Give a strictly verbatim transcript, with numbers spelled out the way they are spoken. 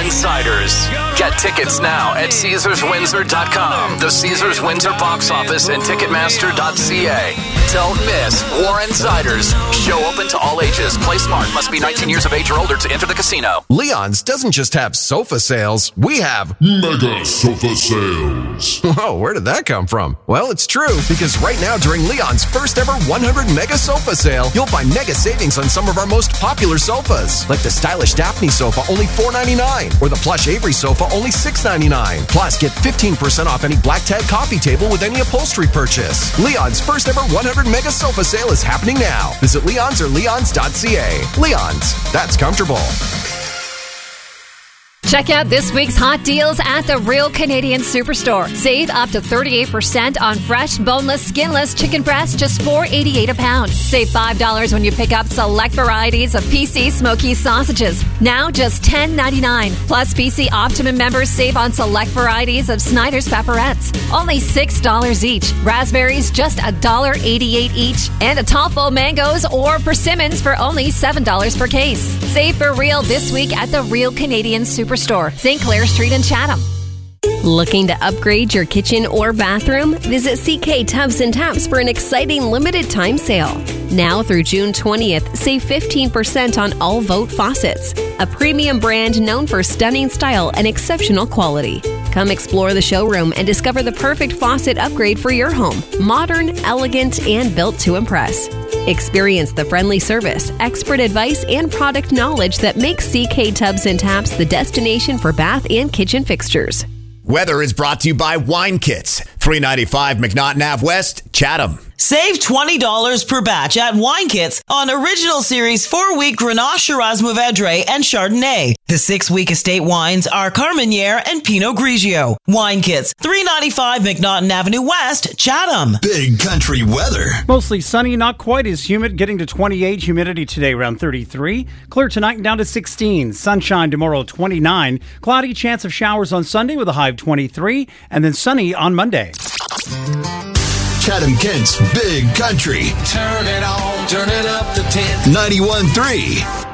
Insiders. Get tickets now at Caesars Windsor dot com, the Caesars Windsor box office, and Ticketmaster dot c a. Don't miss War Insiders. Show open to all ages. Play smart. Must be nineteen years of age or older to enter the casino. Leon's doesn't just have sofa sales. We have mega sofa sales. Whoa, where did that come from? Well, it's true, because right now during Leon's first ever one hundred mega sofa sale, you'll find mega savings on some of our most popular sofas, like the stylish Daphne sofa, only four ninety-nine, or the plush Avery sofa, only six ninety-nine. Plus, get fifteen percent off any black tag coffee table with any upholstery purchase. Leon's first ever one hundred mega sofa sale is happening now. Visit Leon's or Leon's dot c a. Leon's, that's comfortable. Check out this week's hot deals at the Real Canadian Superstore. Save up to thirty-eight percent on fresh, boneless, skinless chicken breasts, just four eighty-eight a pound. Save five dollars when you pick up select varieties of P C Smoky sausages. Now just ten ninety-nine. Plus, P C Optimum members save on select varieties of Snyder's pepperettes. Only six dollars each. Raspberries just one dollar eighty-eight each. And a Toffle mangoes or persimmons for only seven dollars per case. Save for real this week at the Real Canadian Superstore. Store, Saint Clair Street in Chatham. Looking to upgrade your kitchen or bathroom? Visit C K Tubs and Taps for an exciting limited time sale. Now through June twentieth, save fifteen percent on all Vote faucets, a premium brand known for stunning style and exceptional quality. Come explore the showroom and discover the perfect faucet upgrade for your home. Modern, elegant, and built to impress. Experience the friendly service, expert advice, and product knowledge that makes C K Tubs and Taps the destination for bath and kitchen fixtures. Weather is brought to you by Wine Kits, three ninety-five McNaughton Avenue West, Chatham. Save twenty dollars per batch at Wine Kits on Original Series four-week Grenache, Shiraz, Mourvedre, and Chardonnay. The six-week estate wines are Carmenere and Pinot Grigio. Wine Kits, three ninety-five McNaughton Avenue West, Chatham. Big country weather. Mostly sunny, not quite as humid, getting to twenty-eight. Humidity today around thirty-three. Clear tonight and down to sixteen. Sunshine tomorrow, twenty-nine. Cloudy, chance of showers on Sunday with a high of twenty-three. And then sunny on Monday. Chatham Kent's Big Country. Turn it on, turn it up to ten. ninety-one point three